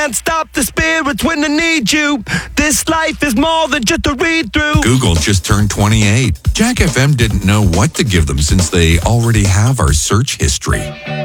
Can't stop the spirits when they need you. This life is more than just a read-through. Google just turned 28. Jack FM didn't know what to give them since they already have our search history.